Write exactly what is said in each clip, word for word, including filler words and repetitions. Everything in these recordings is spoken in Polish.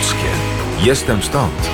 Ludzkie. Jestem stąd.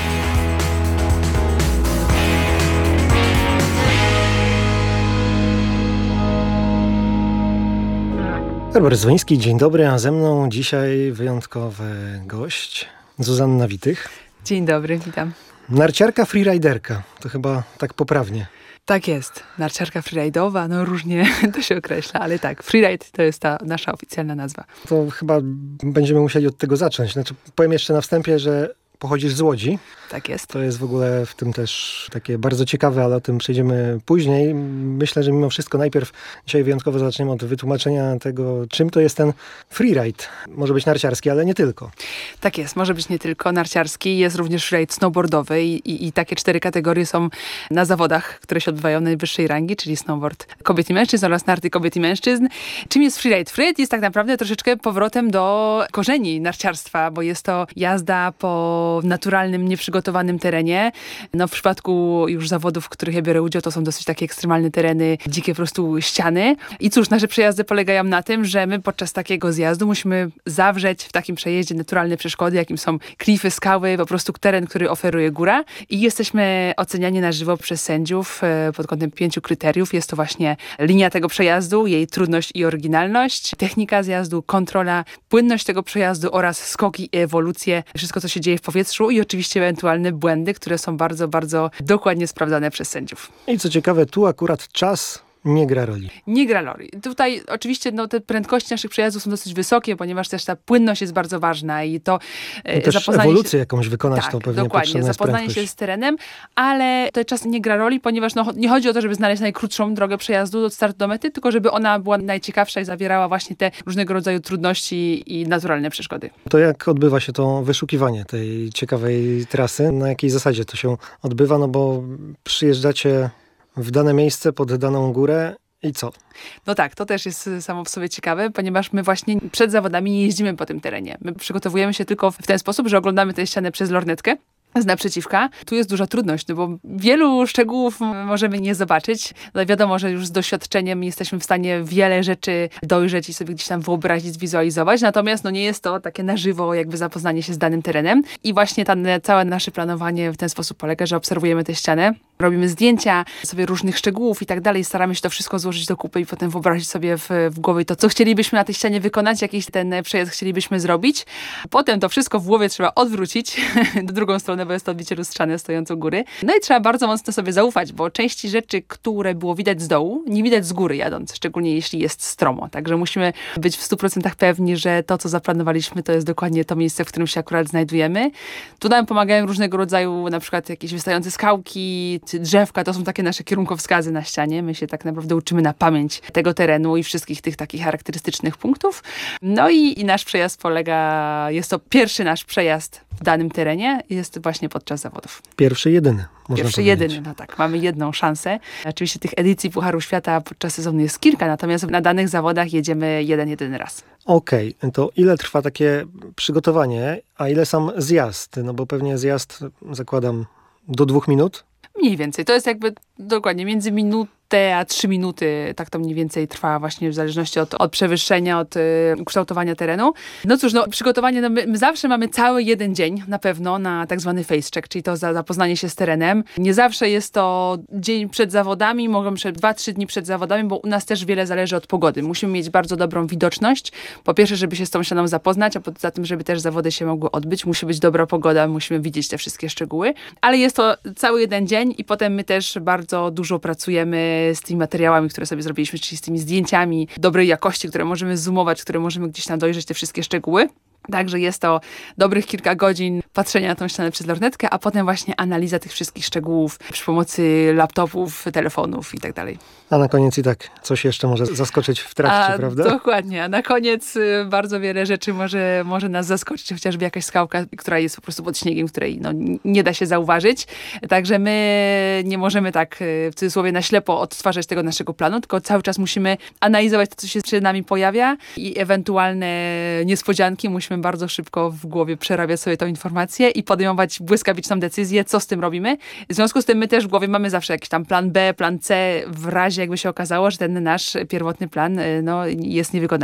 Robert Zwoński, dzień dobry, a ze mną dzisiaj wyjątkowy gość, Zuzanna Witych. Dzień dobry, witam. Narciarka freeriderka, to chyba tak poprawnie. Tak jest, narciarka freeridowa, no różnie to się określa, ale tak, freeride to jest ta nasza oficjalna nazwa. To chyba będziemy musieli od tego zacząć. Znaczy, powiem jeszcze na wstępie, że pochodzisz z Łodzi. Tak jest. To jest w ogóle w tym też takie bardzo ciekawe, ale o tym przejdziemy później. Myślę, że mimo wszystko najpierw dzisiaj wyjątkowo zaczniemy od wytłumaczenia tego, czym to jest ten freeride. Może być narciarski, ale nie tylko. Tak jest, może być nie tylko narciarski, jest również freeride snowboardowy i, i, i takie cztery kategorie są na zawodach, które się odbywają najwyższej rangi, czyli snowboard kobiet i mężczyzn oraz narty kobiet i mężczyzn. Czym jest freeride? Freeride jest tak naprawdę troszeczkę powrotem do korzeni narciarstwa, bo jest to jazda po naturalnym, nieprzygotowanym terenie. No w przypadku już zawodów, w których ja biorę udział, to są dosyć takie ekstremalne tereny, dzikie po prostu ściany. I cóż, nasze przejazdy polegają na tym, że my podczas takiego zjazdu musimy zawrzeć w takim przejeździe naturalne przeszkody, jakim są klify, skały, po prostu teren, który oferuje góra. I jesteśmy oceniani na żywo przez sędziów pod kątem pięciu kryteriów. Jest to właśnie linia tego przejazdu, jej trudność i oryginalność, technika zjazdu, kontrola, płynność tego przejazdu oraz skoki i ewolucje. Wszystko, co się dzieje w powietrzu i oczywiście ewentualne błędy, które są bardzo, bardzo dokładnie sprawdzane przez sędziów. I co ciekawe, tu akurat czas nie gra roli. Nie gra roli. Tutaj oczywiście no, te prędkości naszych przejazdów są dosyć wysokie, ponieważ też ta płynność jest bardzo ważna i to I też zapoznanie ewolucję się, jakąś wykonać, tak, to pewnie dokładnie, potrzebna jest zapoznanie prędkość. się z terenem, ale tutaj czas nie gra roli, ponieważ no, nie chodzi o to, żeby znaleźć najkrótszą drogę przejazdu od startu do mety, tylko żeby ona była najciekawsza i zawierała właśnie te różnego rodzaju trudności i naturalne przeszkody. To jak odbywa się to wyszukiwanie tej ciekawej trasy? Na jakiej zasadzie to się odbywa? No bo przyjeżdżacie w dane miejsce, pod daną górę i co? No tak, to też jest samo w sobie ciekawe, ponieważ my właśnie przed zawodami nie jeździmy po tym terenie. My przygotowujemy się tylko w ten sposób, że oglądamy tę ścianę przez lornetkę z naprzeciwka. Tu jest duża trudność, no bo wielu szczegółów możemy nie zobaczyć. No wiadomo, że już z doświadczeniem jesteśmy w stanie wiele rzeczy dojrzeć i sobie gdzieś tam wyobrazić, zwizualizować, natomiast no nie jest to takie na żywo jakby zapoznanie się z danym terenem. I właśnie ta, całe nasze planowanie w ten sposób polega, że obserwujemy tę ścianę, robimy zdjęcia sobie różnych szczegółów i tak dalej, staramy się to wszystko złożyć do kupy i potem wyobrazić sobie w, w głowie to, co chcielibyśmy na tej ścianie wykonać, jakiś ten przejazd chcielibyśmy zrobić. Potem to wszystko w głowie trzeba odwrócić do drugą stronę, bo jest to odbicie lustrzane stojąc u góry. No i trzeba bardzo mocno sobie zaufać, bo części rzeczy, które było widać z dołu, nie widać z góry jadąc, szczególnie jeśli jest stromo. Także musimy być w stu procentach pewni, że to, co zaplanowaliśmy, to jest dokładnie to miejsce, w którym się akurat znajdujemy. Tu nam pomagają różnego rodzaju, na przykład jakieś wystające skałki, czy drzewka, to są takie nasze kierunkowskazy na ścianie. My się tak naprawdę uczymy na pamięć tego terenu i wszystkich tych takich charakterystycznych punktów. No i, i nasz przejazd polega, jest to pierwszy nasz przejazd w danym terenie, jest właśnie podczas zawodów. Pierwszy, jedyny. Można Pierwszy, powiedzieć. jedyny, no tak. Mamy jedną szansę. Oczywiście tych edycji Pucharu Świata podczas sezonu jest kilka, natomiast na danych zawodach jedziemy jeden, jedyny raz. Okej, okay. To ile trwa takie przygotowanie, a ile sam zjazd? No bo pewnie zjazd, zakładam, do dwóch minut? Mniej więcej. To jest jakby dokładnie między minutę a trzy minuty, tak to mniej więcej trwa właśnie w zależności od, od przewyższenia, od y, ukształtowania terenu. No cóż, no przygotowanie, no my, my zawsze mamy cały jeden dzień na pewno na tak zwany face check, czyli to za, zapoznanie się z terenem. Nie zawsze jest to dzień przed zawodami, mogą przed dwa, trzy dni przed zawodami, bo u nas też wiele zależy od pogody. Musimy mieć bardzo dobrą widoczność. Po pierwsze, żeby się z tą ścianą zapoznać, a poza tym, żeby też zawody się mogły odbyć. Musi być dobra pogoda, musimy widzieć te wszystkie szczegóły. Ale jest to cały jeden dzień i potem my też bardzo dużo pracujemy z tymi materiałami, które sobie zrobiliśmy, czyli z tymi zdjęciami dobrej jakości, które możemy zoomować, które możemy gdzieś tam dojrzeć te wszystkie szczegóły. Także jest to dobrych kilka godzin patrzenia na tą ścianę przez lornetkę, a potem właśnie analiza tych wszystkich szczegółów przy pomocy laptopów, telefonów i tak dalej. A na koniec i tak coś jeszcze może zaskoczyć w trakcie, a, prawda? Dokładnie. A na koniec y, bardzo wiele rzeczy może, może nas zaskoczyć, chociażby jakaś skałka, która jest po prostu pod śniegiem, której no, nie da się zauważyć. Także my nie możemy tak w cudzysłowie na ślepo odtwarzać tego naszego planu, tylko cały czas musimy analizować to, co się przed nami pojawia i ewentualne niespodzianki musimy bardzo szybko w głowie przerabiać sobie tą informację i podejmować błyskawiczną decyzję, co z tym robimy. W związku z tym my też w głowie mamy zawsze jakiś tam plan B, plan C, w razie jakby się okazało, że ten nasz pierwotny plan no, jest niewykonalny.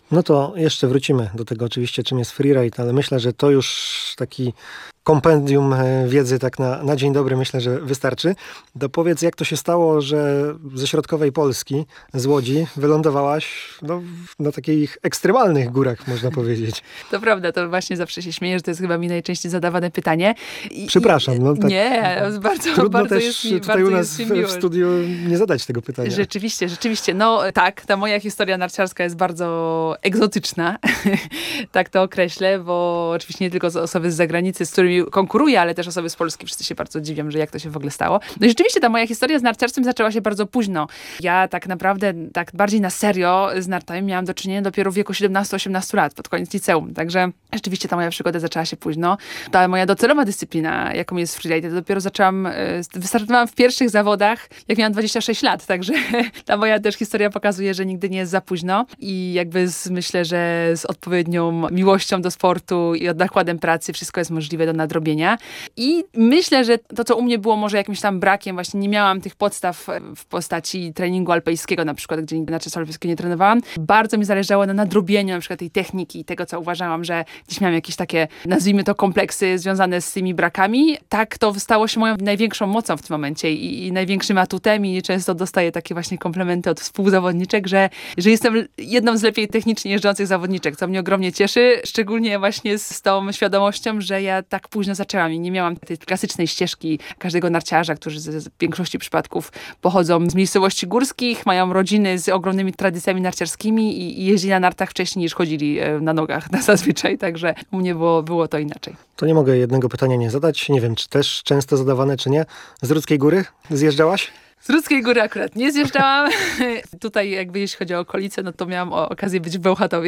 No to jeszcze wrócimy do tego oczywiście, czym jest freeride, ale myślę, że to już taki kompendium wiedzy tak na, na dzień dobry, myślę, że wystarczy. To powiedz, jak to się stało, że ze środkowej Polski, z Łodzi, wylądowałaś no, na takich ekstremalnych górach, można powiedzieć. To prawda, to właśnie zawsze się śmieję, że to jest chyba mi najczęściej zadawane pytanie. I, Przepraszam. No, tak, nie, bardzo, trudno bardzo też jest mi, tutaj bardzo u nas jest mi w, w studiu nie zadać tego pytania. Rzeczywiście, rzeczywiście. No tak, ta moja historia narciarska jest bardzo egzotyczna, tak to określę, bo oczywiście nie tylko osoby z zagranicy, z którymi konkuruję, ale też osoby z Polski. Wszyscy się bardzo dziwią, że jak to się w ogóle stało. No i rzeczywiście ta moja historia z narciarstwem zaczęła się bardzo późno. Ja tak naprawdę, tak bardziej na serio z nartami miałam do czynienia dopiero w wieku siedemnastu osiemnastu lat, pod koniec liceum. Także rzeczywiście ta moja przygoda zaczęła się późno. Ta moja docelowa dyscyplina, jaką jest freeride, to dopiero zaczęłam, wystartowałam w pierwszych zawodach, jak miałam dwadzieścia sześć lat. Także ta moja też historia pokazuje, że nigdy nie jest za późno i jakby z, myślę, że z odpowiednią miłością do sportu i od nakładem pracy wszystko jest możliwe do nadrobienia. I myślę, że to, co u mnie było może jakimś tam brakiem, właśnie nie miałam tych podstaw w postaci treningu alpejskiego na przykład, gdzie nigdy na czas alpejskiego nie trenowałam. Bardzo mi zależało na nadrobieniu na przykład tej techniki i tego, co uważałam, że gdzieś miałam jakieś takie, nazwijmy to, kompleksy związane z tymi brakami. Tak to stało się moją największą mocą w tym momencie i, i największym atutem i często dostaję takie właśnie komplementy od współzawodniczek, że, że jestem jedną z lepiej technicznie jeżdżących zawodniczek, co mnie ogromnie cieszy, szczególnie właśnie z tą świadomością, że ja tak późno zaczęłam i nie miałam tej klasycznej ścieżki każdego narciarza, którzy z, z większości przypadków pochodzą z miejscowości górskich, mają rodziny z ogromnymi tradycjami narciarskimi i, i jeździli na nartach wcześniej niż chodzili na nogach na zazwyczaj, także u mnie było, było to inaczej. To nie mogę jednego pytania nie zadać. Nie wiem, czy też często zadawane, czy nie. Z Rudzkiej Góry zjeżdżałaś? Z Rudzkiej Góry akurat nie zjeżdżałam. Tutaj jakby jeśli chodzi o okolice, no to miałam okazję być w Bełchatowie.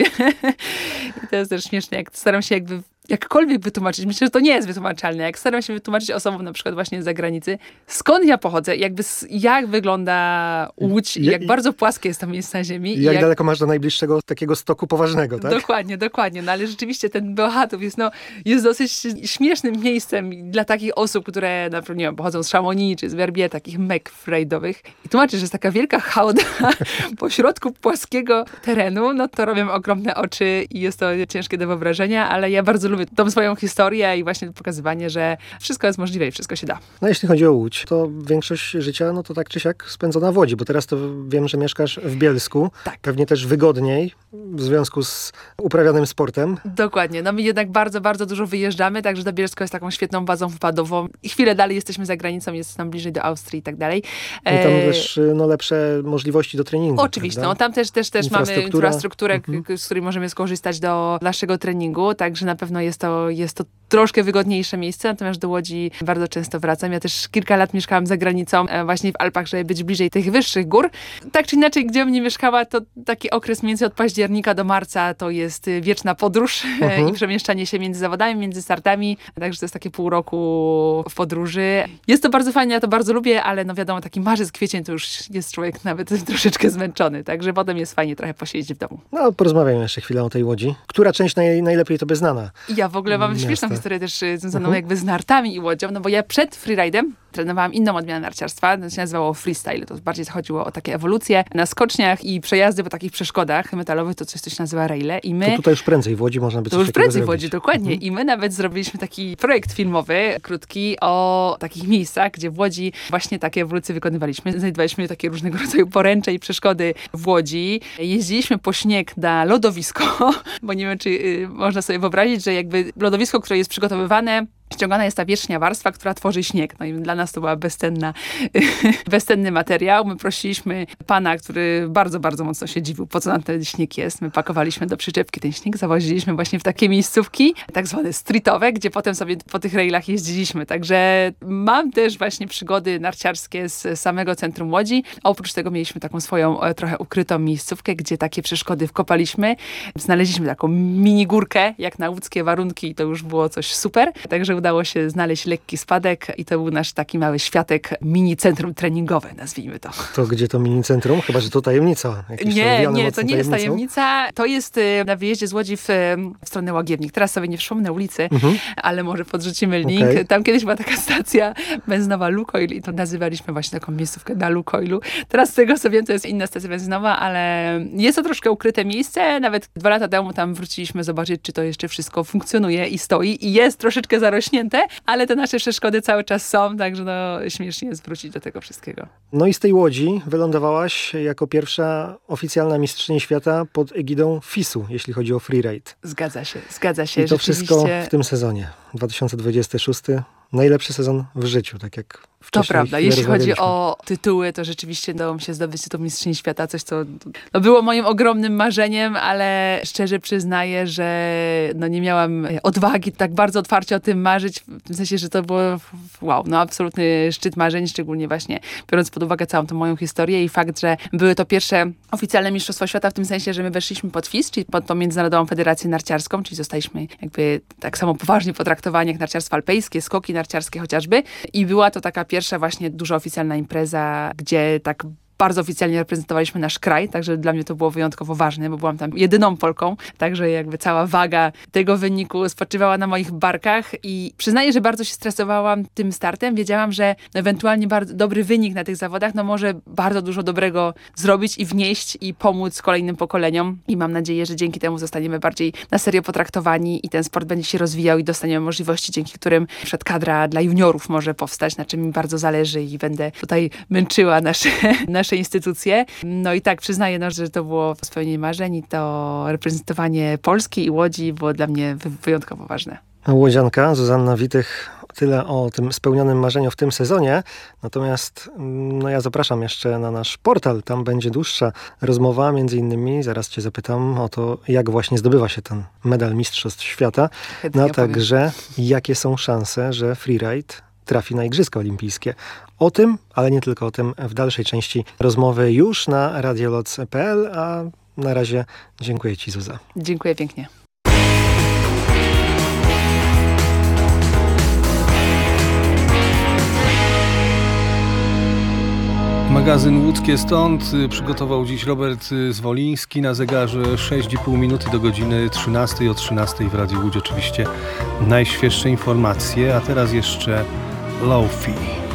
I to jest też śmieszne, jak staram się jakby jakkolwiek wytłumaczyć, myślę, że to nie jest wytłumaczalne, jak staram się wytłumaczyć osobom na przykład właśnie z zagranicy, skąd ja pochodzę, jakby jak wygląda Łódź, i jak bardzo płaskie jest to miejsce na ziemi. I jak, jak daleko masz do najbliższego takiego stoku poważnego, tak? Dokładnie, dokładnie. No ale rzeczywiście ten Bełchatów jest, no, jest dosyć śmiesznym miejscem dla takich osób, które na przykład, nie wiem, pochodzą z Chamonix czy z Verbier, takich mek frajdowych. I tłumaczę, że jest taka wielka hałda pośrodku płaskiego terenu, no to robią ogromne oczy i jest to ciężkie do wyobrażenia, ale ja bardzo lubię tą swoją historię i właśnie pokazywanie, że wszystko jest możliwe i wszystko się da. No jeśli chodzi o Łódź, to większość życia, no to tak czy siak spędzona w Łodzi, bo teraz to wiem, że mieszkasz w Bielsku. Tak. Pewnie też wygodniej w związku z uprawianym sportem. Dokładnie. No my jednak bardzo, bardzo dużo wyjeżdżamy, także to Bielsko jest taką świetną bazą wypadową. I chwilę dalej jesteśmy za granicą, jest nam bliżej do Austrii i tak dalej. I tam też no, lepsze możliwości do treningu. Oczywiście. No, tam też, też, też mamy infrastrukturę, mhm. z której możemy skorzystać do naszego treningu, także na pewno jest to, jest to troszkę wygodniejsze miejsce, natomiast do Łodzi bardzo często wracam. Ja też kilka lat mieszkałam za granicą, właśnie w Alpach, żeby być bliżej tych wyższych gór. Tak czy inaczej, gdzie bym nie mieszkała, to taki okres między od października do marca to jest wieczna podróż uh-huh. i przemieszczanie się między zawodami, między startami. Także to jest takie pół roku w podróży. Jest to bardzo fajnie, ja to bardzo lubię, ale no wiadomo, taki marzec, kwiecień to już jest człowiek nawet troszeczkę zmęczony. Także potem jest fajnie trochę posiedzieć w domu. No, porozmawiamy jeszcze chwilę o tej Łodzi. Która część naj, najlepiej tobie znana? Ja w ogóle mam miasta. Śmieszną historię też związaną uh-huh. jakby z nartami i łodzią, no bo ja przed freeridem trenowałam inną odmianę narciarstwa, to się nazywało freestyle, to bardziej chodziło o takie ewolucje na skoczniach i przejazdy po takich przeszkodach metalowych, to coś, co się nazywa raile. I my, to tutaj już prędzej w Łodzi można by coś To już prędzej zrobić. w Łodzi, dokładnie. Mhm. I my nawet zrobiliśmy taki projekt filmowy, krótki, o takich miejscach, gdzie w Łodzi właśnie takie ewolucje wykonywaliśmy. Znajdowaliśmy takie różnego rodzaju poręcze i przeszkody w Łodzi. Jeździliśmy po śnieg na lodowisko, bo nie wiem, czy y, można sobie wyobrazić, że jakby lodowisko, które jest przygotowywane, ściągana jest ta wierzchnia warstwa, która tworzy śnieg. No i dla nas to była bezcenna, bezcenny materiał. My prosiliśmy pana, który bardzo, bardzo mocno się dziwił, po co nam ten śnieg jest. My pakowaliśmy do przyczepki ten śnieg, zawoziliśmy właśnie w takie miejscówki, tak zwane streetowe, gdzie potem sobie po tych railach jeździliśmy. Także mam też właśnie przygody narciarskie z samego centrum Łodzi. A oprócz tego mieliśmy taką swoją trochę ukrytą miejscówkę, gdzie takie przeszkody wkopaliśmy. Znaleźliśmy taką mini górkę, jak na łódzkie warunki i to już było coś super. Także udało udało się znaleźć lekki spadek i to był nasz taki mały światek, mini centrum treningowe, nazwijmy to. To gdzie to mini centrum? Chyba, że to tajemnica. Jakieś Nie, nie, to nie jest tajemnica. To jest na wyjeździe z Łodzi w, w stronę Łagiewnik. Teraz sobie nie przypomnę ulicy, mhm. ale może podrzucimy link. Okay. Tam kiedyś była taka stacja benzynowa Lukoil i to nazywaliśmy właśnie taką miejscówkę na Lukoilu. Teraz z tego co wiem, to jest inna stacja benzynowa, ale jest to troszkę ukryte miejsce. Nawet dwa lata temu tam wróciliśmy zobaczyć, czy to jeszcze wszystko funkcjonuje i stoi i jest troszeczkę zarośnięte, ale te nasze przeszkody cały czas są, także no śmiesznie jest wrócić do tego wszystkiego. No i z tej Łodzi wylądowałaś jako pierwsza oficjalna mistrzyni świata pod egidą fisu, jeśli chodzi o freeride. Zgadza się, zgadza się. I to wszystko w tym sezonie, dwa tysiące dwudziesty szósty. Najlepszy sezon w życiu, tak jak to prawda. Jeśli chodzi o tytuły, to rzeczywiście udało mi się zdobyć tytuł mistrzyni świata, coś co no, było moim ogromnym marzeniem, ale szczerze przyznaję, że no, nie miałam odwagi tak bardzo otwarcie o tym marzyć, w sensie, że to było wow, no absolutny szczyt marzeń, szczególnie właśnie biorąc pod uwagę całą tą moją historię i fakt, że były to pierwsze oficjalne mistrzostwa świata w tym sensie, że my weszliśmy pod F I S, czyli pod tą Międzynarodową Federację Narciarską, czyli zostaliśmy jakby tak samo poważnie potraktowani jak narciarstwo alpejskie, skoki narciarskie chociażby i była to taka pierwsza właśnie duża oficjalna impreza, gdzie tak bardzo oficjalnie reprezentowaliśmy nasz kraj, także dla mnie to było wyjątkowo ważne, bo byłam tam jedyną Polką, także jakby cała waga tego wyniku spoczywała na moich barkach i przyznaję, że bardzo się stresowałam tym startem. Wiedziałam, że ewentualnie bardzo dobry wynik na tych zawodach no może bardzo dużo dobrego zrobić i wnieść i pomóc kolejnym pokoleniom i mam nadzieję, że dzięki temu zostaniemy bardziej na serio potraktowani i ten sport będzie się rozwijał i dostaniemy możliwości, dzięki którym przed kadra dla juniorów może powstać, na czym mi bardzo zależy i będę tutaj męczyła nasze, nasze nasze instytucje. No i tak, przyznaję, no, że to było spełnienie marzeń i to reprezentowanie Polski i Łodzi było dla mnie wyjątkowo ważne. Łodzianka Zuzanna Witych, tyle o tym spełnionym marzeniu w tym sezonie. Natomiast no ja zapraszam jeszcze na nasz portal. Tam będzie dłuższa rozmowa, między innymi zaraz cię zapytam o to, jak właśnie zdobywa się ten medal Mistrzostw Świata. Chętnie no a także jakie są szanse, że freeride trafi na Igrzyska Olimpijskie. O tym, ale nie tylko o tym, w dalszej części rozmowy już na radioloc kropka p l, a na razie dziękuję ci, Zuza. Dziękuję pięknie. Magazyn Łódzkie Stąd przygotował dziś Robert Zwoliński. Na zegarze sześć i pół minuty do godziny trzynastej. O trzynastej w Radiu Łódź oczywiście najświeższe informacje, a teraz jeszcze Lo-Fi.